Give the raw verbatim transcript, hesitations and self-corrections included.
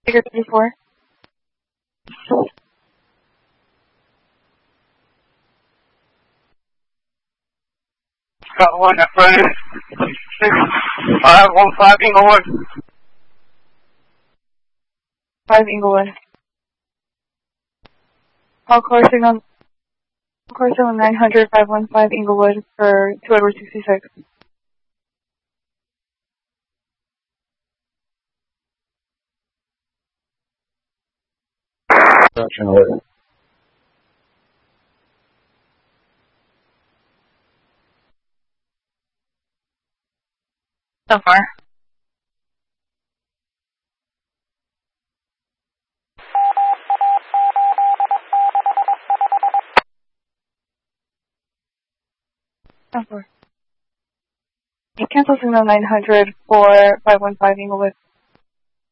Figure fifty-four. Got one at front. Six, five, one, five, Inglewood. Five Inglewood. Call core signal, core signal nine hundred, five one five Inglewood for two Edward sixty-six. Production order. So far. So far. You cancel signal nine hundred for five one five Inglewood.